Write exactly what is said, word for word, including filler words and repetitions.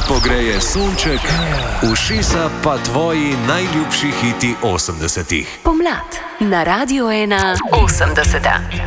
pogreje sonček, ušesa pa tvoji najljubši hiti osemdesetih. Pomlad na Radiu ena osemdeseta.